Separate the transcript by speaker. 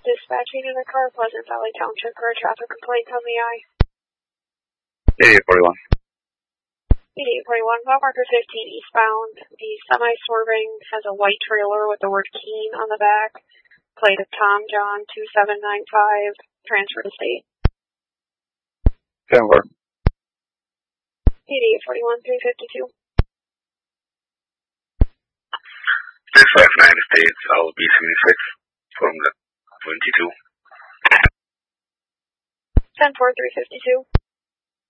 Speaker 1: dispatching in a car, Pleasant Valley Township, for a traffic complaint on the I.
Speaker 2: 8841.
Speaker 1: 8841, mile marker 15 eastbound. The semi-swerving has a white trailer with the word Keene on the back. Plate of Tom John 2795, transfer to state.
Speaker 2: 10-4.
Speaker 1: 8841, 352.
Speaker 2: 659 States, LB 76, from the 22.
Speaker 1: 10-4, 352.